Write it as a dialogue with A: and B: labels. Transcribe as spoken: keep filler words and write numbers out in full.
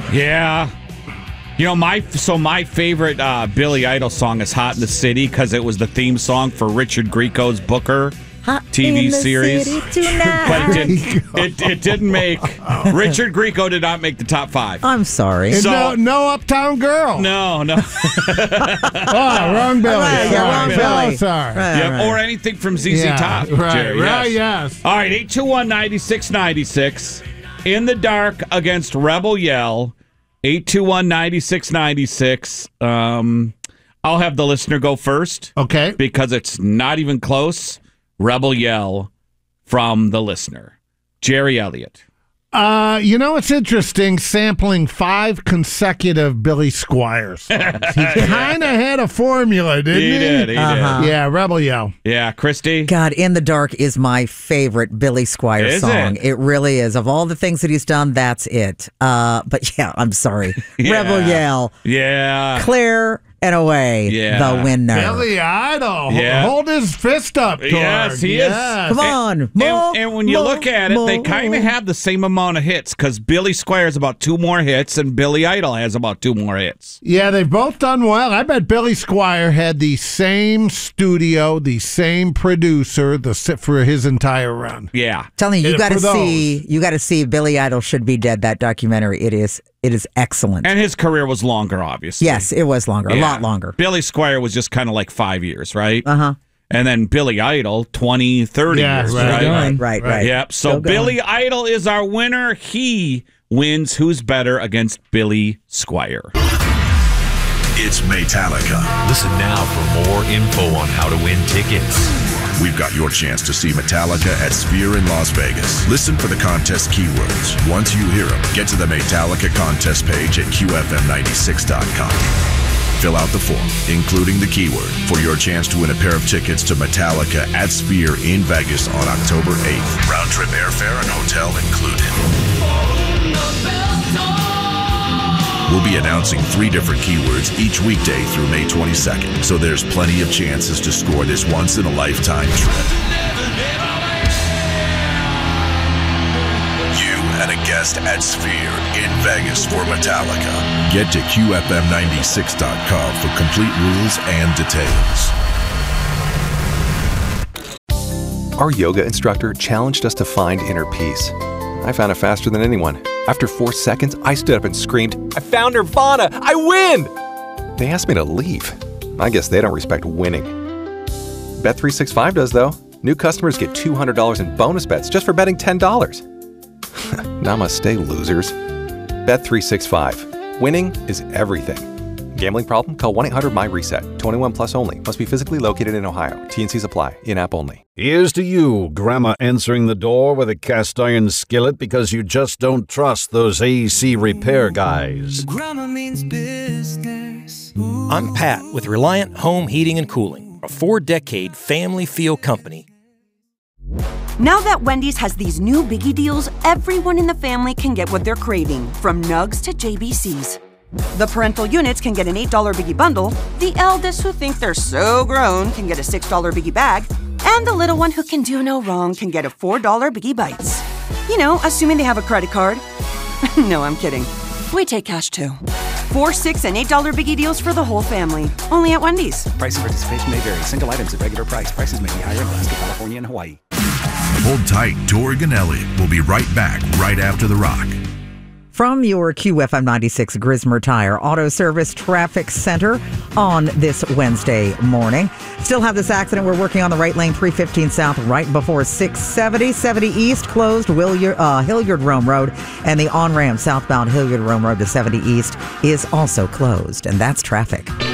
A: Yeah. You know, my so my favorite uh, Billy Idol song is Hot in the City because it was the theme song for Richard Grieco's Booker
B: Hot
A: T V
B: in the
A: series.
B: City tonight.
A: But it didn't, it, it didn't make, Richard Grieco did not make the top five.
B: I'm sorry.
C: And
A: So-
C: no, no Uptown Girl.
A: No, no.
C: Oh, wrong Billy.
B: Right, yeah, wrong
C: Sorry.
B: Billy.
C: Oh, sorry.
B: Right,
A: Yeah,
B: right.
A: or anything from Z Z
C: Yeah,
A: Top.
C: right,
A: Jerry,
C: right,
A: yes.
C: yes.
A: All right, eight two one, nine six nine six. In the Dark against Rebel Yell. eight two one, nine six nine six. Um, I'll have the listener go first
C: Okay.
A: because it's not even close. Rebel Yell from the listener. Jerry Elliott.
C: Uh, you know, it's interesting sampling five consecutive Billy Squier songs. He kind of had a formula, didn't he?
A: He did, he
B: Uh-huh.
A: did.
C: Yeah, Rebel Yell.
A: Yeah, Christy?
B: God, In the Dark is my favorite Billy Squier
A: Is
B: song.
A: it?
B: really is. Of all the things that he's done, that's it. Uh, but yeah, I'm sorry.
A: Yeah.
B: Rebel Yell,
A: Yeah.
B: Clear and Away,
A: Yeah.
B: the winner.
C: Billy Idol.
A: Yeah.
C: Hold his fist up, Torg.
A: Yes, he is.
C: Yes.
B: Come on.
A: And,
B: More,
A: and when you
B: more,
A: look at it, they
B: more.
A: kind of have the same amount of hits because Billy Squier has about two more hits and Billy Idol has about two more hits.
C: Yeah, they've both done well. I bet Billy Squier had the same studio, the same producer the for his entire run.
A: Yeah.
B: Telling you, you
C: Yeah,
B: got to
C: for those.
B: see. You got to see Billy Idol Should Be Dead. That documentary. It is. It is excellent.
A: And his career was longer, obviously.
B: Yes, it was longer. A
A: Yeah.
B: lot longer.
A: Billy Squier was just kind of like five years, right?
B: Uh huh.
A: And then Billy Idol, twenty, thirty
C: Yeah,
A: years,
C: right.
A: right?
B: Right. Right. Right.
A: Yep. So
B: Still going.
A: Billy Idol is our winner. He wins Who's Better against Billy Squier.
D: It's Metallica.
E: Listen now for more info on how to win tickets.
D: We've got your chance to see Metallica at Sphere in Las Vegas. Listen for the contest keywords. Once you hear them, get to the Metallica contest page at Q F M ninety-six dot com. Fill out the form, including the keyword, for your chance to win a pair of tickets to Metallica at Sphere in Vegas on October eighth. Round trip airfare and hotel included. We'll be announcing three different keywords each weekday through May twenty-second, so there's plenty of chances to score this once-in-a-lifetime trip. You and a guest at Sphere in Vegas for Metallica. Get to Q F M ninety-six dot com for complete rules and details.
F: Our yoga instructor challenged us to find inner peace. I found it faster than anyone. After four seconds, I stood up and screamed, "I found Nirvana! I win!" They asked me to leave. I guess they don't respect winning. Bet three sixty-five does, though. New customers get two hundred dollars in bonus bets just for betting ten dollars. Namaste, losers. Bet three sixty-five. Winning is everything. Gambling problem? Call one eight hundred M Y reset. twenty-one plus only. Must be physically located in Ohio. T N Cs apply. In-app only.
G: Here's to you, Grandma answering the door with a cast iron skillet because you just don't trust those A C repair guys.
H: Grandma means business. Ooh.
I: I'm Pat with Reliant Home Heating and Cooling, a four-decade family feel company.
J: Now that Wendy's has these new biggie deals, everyone in the family can get what they're craving, from nugs to J B Cs. The parental units can get an eight dollar Biggie Bundle, the eldest who think they're so grown can get a six dollar Biggie Bag, and the little one who can do no wrong can get a four dollar Biggie Bites. You know, assuming they have a credit card. No, I'm kidding. We take cash too. Four, six, and eight dollar Biggie deals for the whole family. Only at Wendy's.
K: Price and participation may vary. Single items at regular price. Prices may be higher in Alaska, California, and Hawaii.
D: Hold tight. Torg and Elliott will be right back right after the rock.
B: From your Q F M ninety-six Grismer Tire Auto Service Traffic Center on this Wednesday morning. Still have this accident. We're working on the right lane, three fifteen South, right before six seventy. seventy East closed, Williard, uh, Hilliard Rome Road, and the on-ramp southbound Hilliard Rome Road to seventy East is also closed, and that's traffic.